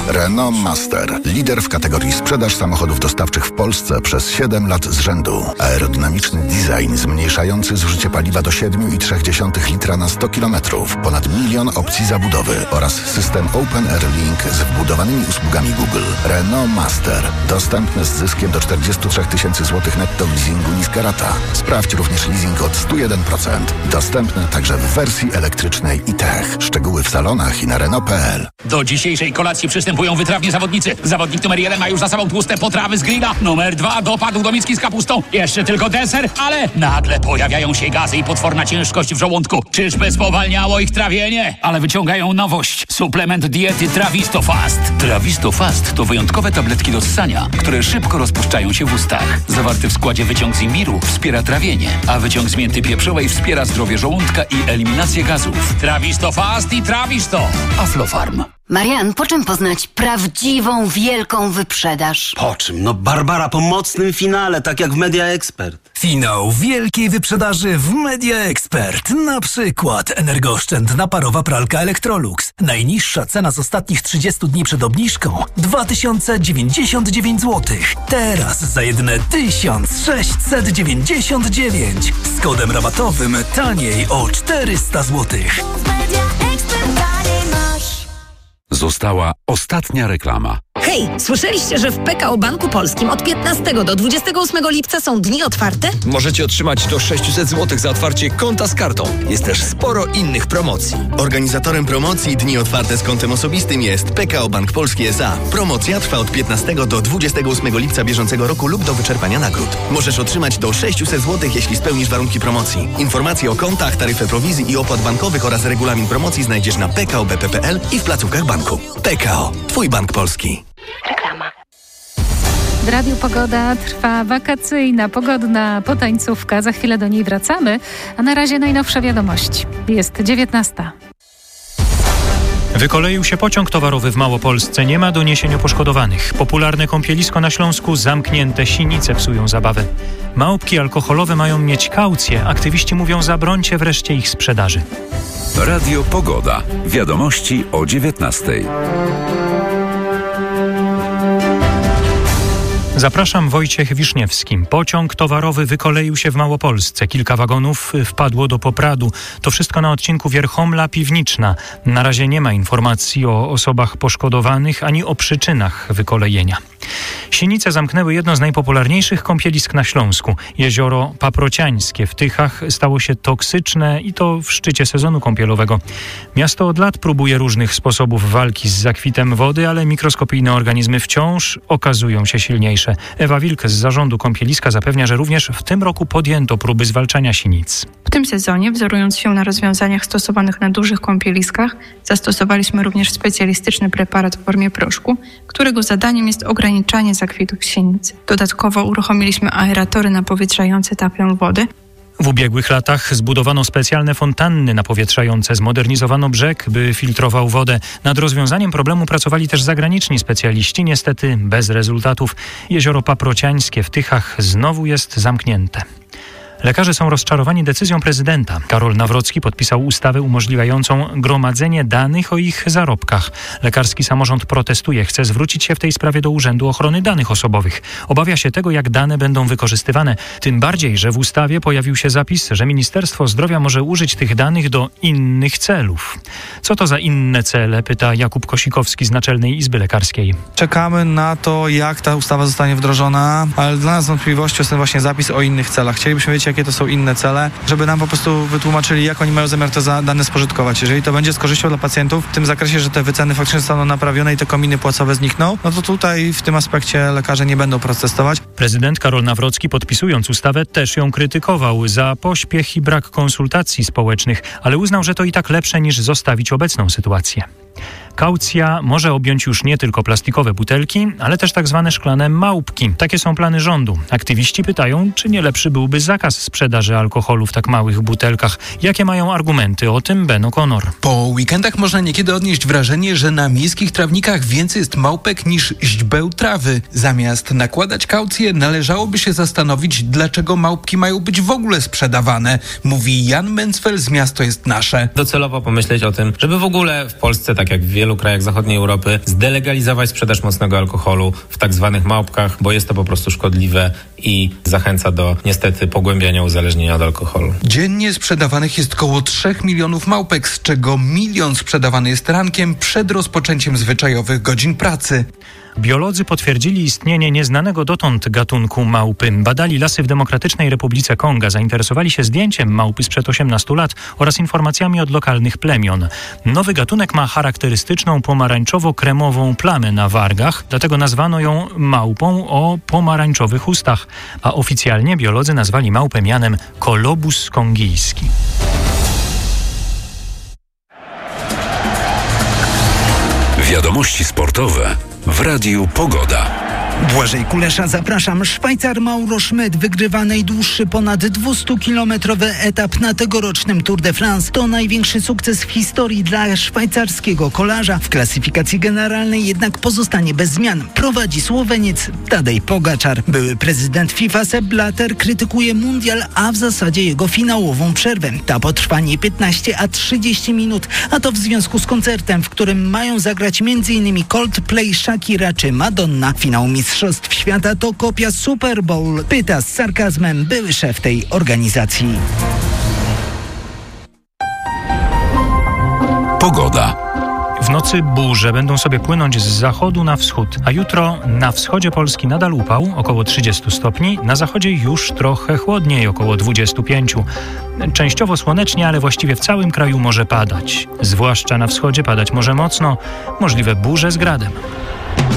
Renault Master. Lider w kategorii sprzedaż samochodów dostawczych w Polsce przez 7 lat z rzędu. Aerodynamiczny design zmniejszający zużycie paliwa do 7,3 litra na 100 km. Ponad 1 milion opcji zabudowy oraz system Open Air Link z wbudowanymi usługami Google. Renault Master. Dostępny z zyskiem do 43 000 złotych netto w leasingu niska rata. Sprawdź również leasing od 101%. Dostępny także w wersji elektrycznej i Tech. Szczegóły w salonach i na Renault.pl. Do dzisiejszej kolacji przystępują wytrawni zawodnicy. Zawodnik numer 1 ma już za sobą tłuste potrawy z grilla. Numer 2 dopadł do miski z kapustą. Jeszcze tylko deser, ale nagle pojawiają się gazy i potworna ciężkość w żołądku. Czyżby spowalniało ich trawienie? Ale wyciągają nowość. Suplement diety Trawisto Fast. Trawisto Fast to wyjątkowe tabletki do ssania, które szybko rozpuszczają się w ustach. Zawarty w składzie wyciąg z imbiru wspiera trawienie, a wyciąg z mięty pieprzowej wspiera zdrowie żołądka i eliminację gazów. Trawisto Fast i Trawisto. Aflofarm. Marian, po czym poznać prawdziwą, wielką wyprzedaż? Po czym? No Barbara po mocnym finale, tak jak w Media Expert. Finał wielkiej wyprzedaży w Media Expert. Na przykład energooszczędna parowa pralka Electrolux. Najniższa cena z ostatnich 30 dni przed obniżką 2099 zł. Teraz za jedyne 1699. Z kodem rabatowym taniej o 400 zł. Została ostatnia reklama. Hej, słyszeliście, że w PKO Banku Polskim od 15 do 28 lipca są dni otwarte? Możecie otrzymać do 600 zł za otwarcie konta z kartą. Jest też sporo innych promocji. Organizatorem promocji Dni Otwarte z kontem osobistym jest PKO Bank Polski S.A. Promocja trwa od 15 do 28 lipca bieżącego roku lub do wyczerpania nagród. Możesz otrzymać do 600 zł, jeśli spełnisz warunki promocji. Informacje o kontach, taryfę prowizji i opłat bankowych oraz regulamin promocji znajdziesz na pkobp.pl i w placówkach banku. PKO. Twój bank polski. Reklama. W Radiu Pogoda trwa wakacyjna, pogodna potańcówka. Za chwilę do niej wracamy, a na razie najnowsze wiadomości. Jest 19. Wykoleił się pociąg towarowy w Małopolsce. Nie ma doniesień o poszkodowanych. Popularne kąpielisko na Śląsku zamknięte. Sinice psują zabawę. Małpki alkoholowe mają mieć kaucję. Aktywiści mówią, zabrońcie wreszcie ich sprzedaży. Radio Pogoda. Wiadomości o 19:00. Zapraszam, Wojciech Wiszniewski. Pociąg towarowy wykoleił się w Małopolsce. Kilka wagonów wpadło do popradu. To wszystko na odcinku Wierchomla-Piwniczna. Na razie nie ma informacji o osobach poszkodowanych ani o przyczynach wykolejenia. Sinice zamknęły jedno z najpopularniejszych kąpielisk na Śląsku. Jezioro Paprociańskie w Tychach stało się toksyczne i to w szczycie sezonu kąpielowego. Miasto od lat próbuje różnych sposobów walki z zakwitem wody, ale mikroskopijne organizmy wciąż okazują się silniejsze. Ewa Wilk z zarządu kąpieliska zapewnia, że również w tym roku podjęto próby zwalczania sinic. W tym sezonie, wzorując się na rozwiązaniach stosowanych na dużych kąpieliskach, zastosowaliśmy również specjalistyczny preparat w formie proszku, którego zadaniem jest ograniczanie zakwitów sinic. Dodatkowo uruchomiliśmy aeratory napowietrzające tapią wody. W ubiegłych latach zbudowano specjalne fontanny napowietrzające, zmodernizowano brzeg, by filtrował wodę. Nad rozwiązaniem problemu pracowali też zagraniczni specjaliści, niestety bez rezultatów. Jezioro Paprociańskie w Tychach znowu jest zamknięte. Lekarze są rozczarowani decyzją prezydenta. Karol Nawrocki podpisał ustawę umożliwiającą gromadzenie danych o ich zarobkach. Lekarski samorząd protestuje, chce zwrócić się w tej sprawie do Urzędu Ochrony Danych Osobowych. Obawia się tego, jak dane będą wykorzystywane. Tym bardziej, że w ustawie pojawił się zapis, że Ministerstwo Zdrowia może użyć tych danych do innych celów. Co to za inne cele? Pyta Jakub Kosikowski z Naczelnej Izby Lekarskiej. Czekamy na to, jak ta ustawa zostanie wdrożona, ale dla nas wątpliwością jest ten właśnie zapis o innych celach. Chcielibyśmy wiedzieć, jakie to są inne cele, żeby nam po prostu wytłumaczyli, jak oni mają zamiar te dane spożytkować. Jeżeli to będzie z korzyścią dla pacjentów, w tym zakresie, że te wyceny faktycznie zostaną naprawione i te kominy płacowe znikną, no to tutaj w tym aspekcie lekarze nie będą protestować. Prezydent Karol Nawrocki, podpisując ustawę, też ją krytykował za pośpiech i brak konsultacji społecznych, ale uznał, że to i tak lepsze niż zostawić obecną sytuację. Kaucja może objąć już nie tylko plastikowe butelki, ale też tak zwane szklane małpki. Takie są plany rządu. Aktywiści pytają, czy nie lepszy byłby zakaz sprzedaży alkoholu w tak małych butelkach. Jakie mają argumenty? O tym Ben O'Connor. Po weekendach można niekiedy odnieść wrażenie, że na miejskich trawnikach więcej jest małpek niż źdźbeł trawy. Zamiast nakładać kaucję, należałoby się zastanowić, dlaczego małpki mają być w ogóle sprzedawane, mówi Jan Mencfel z Miasto jest Nasze. Docelowo pomyśleć o tym, żeby w ogóle w Polsce, tak jak w wielu wielu krajach zachodniej Europy zdelegalizować sprzedaż mocnego alkoholu w tak zwanych małpkach, bo jest to po prostu szkodliwe i zachęca do niestety pogłębiania uzależnienia od alkoholu. Dziennie sprzedawanych jest około 3 milionów małpek, z czego 1 milion sprzedawany jest rankiem przed rozpoczęciem zwyczajowych godzin pracy. Biolodzy potwierdzili istnienie nieznanego dotąd gatunku małpy. Badali lasy w Demokratycznej Republice Konga. Zainteresowali się zdjęciem małpy sprzed 18 lat oraz informacjami od lokalnych plemion. Nowy gatunek ma charakterystyczną pomarańczowo-kremową plamę na wargach, dlatego nazwano ją małpą o pomarańczowych ustach, a oficjalnie biolodzy nazwali małpę mianem kolobus kongijski. Wiadomości sportowe w Radiu Pogoda. Błażej Kulesza, zapraszam. Szwajcar Mauro Schmidt wygrywa najdłuższy ponad 200-kilometrowy etap na tegorocznym Tour de France. To największy sukces w historii dla szwajcarskiego kolarza. W klasyfikacji generalnej jednak pozostanie bez zmian. Prowadzi Słoweniec Tadej Pogačar. Były prezydent FIFA Sepp Blatter krytykuje mundial, a w zasadzie jego finałową przerwę. Ta potrwa nie 15, a 30 minut. A to w związku z koncertem, w którym mają zagrać m.in. Coldplay, Shakira czy Madonna. Finał Mistrzostw Świata to kopia Super Bowl, pyta z sarkazmem były szef tej organizacji. Pogoda. W nocy burze będą sobie płynąć z zachodu na wschód, a jutro na wschodzie Polski nadal upał, około 30 stopni, na zachodzie już trochę chłodniej, około 25. Częściowo słonecznie, ale właściwie w całym kraju może padać. Zwłaszcza na wschodzie padać może mocno, możliwe burze z gradem.